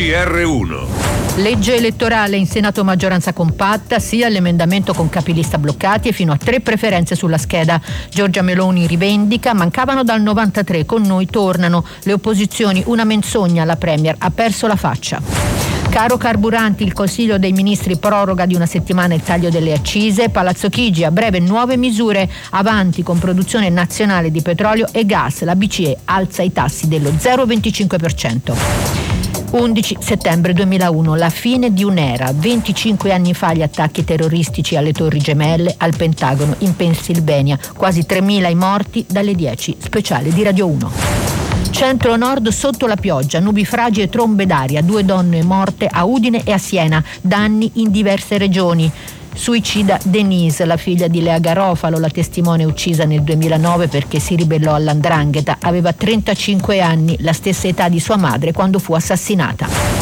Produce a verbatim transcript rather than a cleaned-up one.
G R uno. Legge elettorale in Senato maggioranza compatta, sia l'emendamento con capilista bloccati e fino a tre preferenze sulla scheda. Giorgia Meloni rivendica, mancavano dal novantatré, con noi tornano. Le opposizioni, una menzogna, la Premier ha perso la faccia. Caro carburanti, il Consiglio dei Ministri proroga di una settimana il taglio delle accise. Palazzo Chigi, a breve nuove misure, avanti con produzione nazionale di petrolio e gas. La B C E alza i tassi dello zero virgola venticinque per cento. undici settembre duemilauno, la fine di un'era. venticinque anni fa gli attacchi terroristici alle Torri Gemelle, al Pentagono, in Pennsylvania. Quasi tremila i morti dalle dieci. Speciale di Radio uno. Centro-nord sotto la pioggia, nubifragi e trombe d'aria, due donne morte a Udine e a Siena, danni in diverse regioni. Suicida Denise, la figlia di Lea Garofalo, la testimone uccisa nel duemilanove perché si ribellò all'andrangheta. Aveva trentacinque anni, la stessa età di sua madre quando fu assassinata.